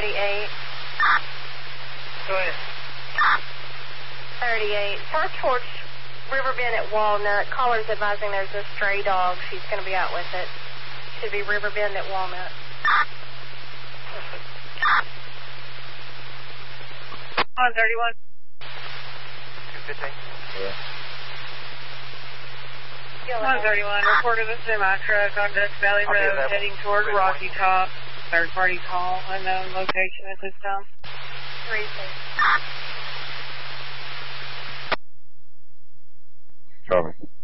38. Go ahead. 38. Park towards Riverbend at Walnut. Caller's advising there's a stray dog. She's going to be out with it. Should be Riverbend at Walnut. 131. 215. Yeah. 131, reported a semi-truck on Dutch Valley Road heading toward Rocky Top. Third-party call, unknown location at this time. 36. Copy.